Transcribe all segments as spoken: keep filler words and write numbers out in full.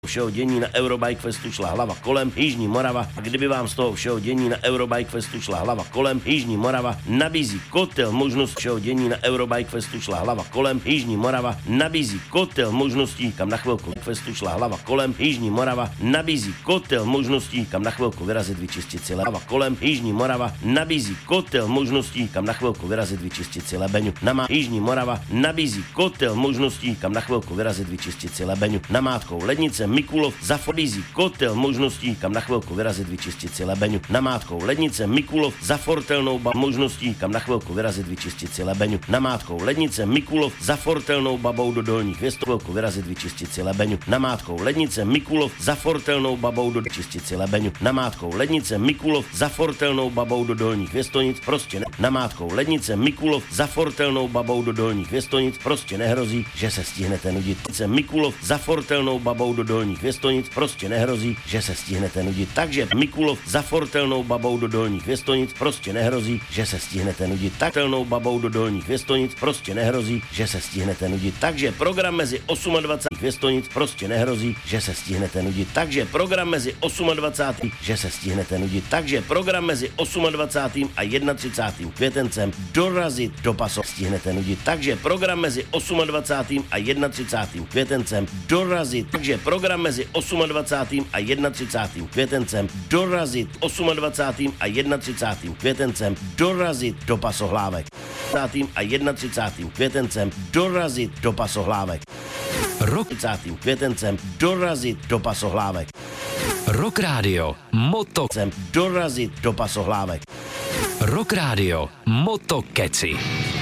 všeho dění na Eurobike Festu šla hlava kolem, Jižní Morava, a kdyby vám z toho všeho dění na Eurobike Festu šla hlava kolem, Jižní Morava nabízí kotel možnost všeho dění na Eurobike Festu šla hlava kolem, Jižní Morava nabízí kotel možností, kam na chvilku Festu šla hlava kolem, Jižní Morava nabízí kotel možností, kam na chvilku vyrazit, vyčistit si hlava kolem, Jižní Morava nabízí kotel možností, kam na chvilku vyrazit, vyčistit si lebeňu. Namá Jižní Morava nabízí kotel možností, kam na chvilku vyrazit, vyčistit si lebeňu. Namátkou Lednice Mikulov zafobízí kotel možností, kam na chvilku vyrazit, vyčistit si lebeňu. Namátkou Lednice Mikulov za fortelnou ba možností, kam na chvilku vyrazit, vyčistit si lebeňu. Namátkou Lednice Mikulov za fortelnou babou do Dolních Hvězd, chvilku vyrazit, vyčistit si lebeňu. Namátkou Lednice Mikulov za fortelnou babou do vyčistit si lebeňu. Namátkou Lednice Mikulov za fortelnou babou do Dolních Věstonic, prostě ne. Namátkou Lednice Mikulov za fortelnou babou do Dolních Věstonic, prostě nehrozí, že se stihnete nudit. Lednice Mikulov za fortelnou babou do Dolních Věstonic, prostě nehrozí, že se stihnete nudit. Takže Mikulov za fortelnou babou do Dolních Věstonic, prostě nehrozí, že se stihnete nudit. Taktelnou babou do Dolních Věstonic, prostě nehrozí, že se stihnete nudit. Takže program mezi dvacátým osmým Věstonic, prostě nehrozí, že se stihnete nudit. Takže program mezi dvacátým osmým že se stihnete nudit. Takže program mezi dvacátým osmým a třicátým prvním květencem dorazit do pasu stihnete nudit. Takže program mezi dvacátým osmým a třicátým prvním květencem dorazit. Takže program mezi dvacátým osmým a třicátým prvním květencem dorazit. dvacátým osmým a třicátým prvním květencem dorazit do pasohlávek. dvacátým osmým a třicátým prvním květencem dorazit do pasohlávek. Rok třicátým květencem dorazit do pasohlávek. Rock Radio Moto dorazit do pasohlávek. Rock Radio Moto Keci.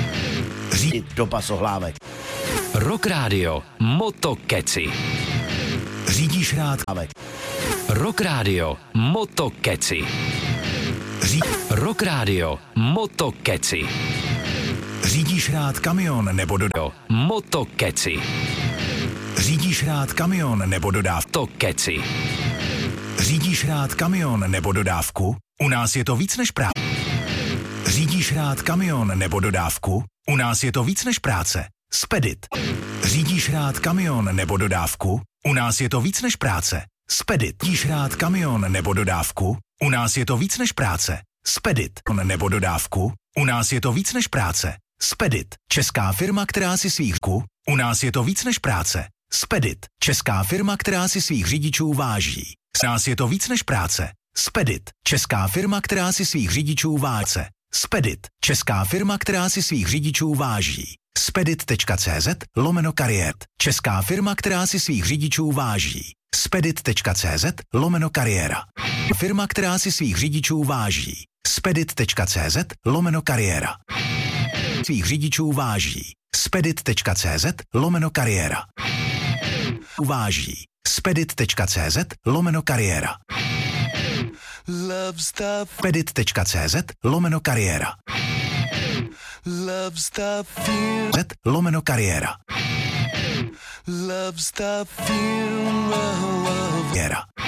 Řídit do pasohlávek. Rock Radio Moto Keci. Řídíš rád Rock Radio Moto Keci. Ří... Rock Radio Moto Keci. Řídíš rád kamion nebo dodávku? Moto Keci. Řídíš rád kamion nebo dodávku? To Keci. Řídíš rád kamion nebo dodávku? U nás je to víc než práce. Řídíš rád kamion nebo dodávku? U nás je to víc než práce. Spedit. Řídíš rád kamion nebo dodávku? U nás je to víc než práce. Spedit. Řídíš rád kamion nebo dodávku? U nás je to víc než práce. Spedit. Nebo dodávku? U nás je to víc než práce. Spedit. Česká firma, která si svých ku? U nás je to víc než práce. Spedit. Česká firma, která si svých řidičů váží. S nás je to víc než práce. Spedit. Česká firma, která si svých řidičů váží. Spedit. Česká firma, která si svých řidičů váží. Spedit.cz lomeno kariér. Česká firma, která si svých řidičů váží. Spedit.cz lomeno kariéra. Firma, která si svých řidičů váží. Spedit.cz lomeno kariéra. Svých řidičů váží. Spedit.cz lomeno kariéra. Uváží. Spedit.cz lomeno kariéra. Love stuff. Spedit.cz lomeno kariéra. Love stuff. Feel. Z lomeno kariéra. Love stuff. Feel. Love. Kariéra.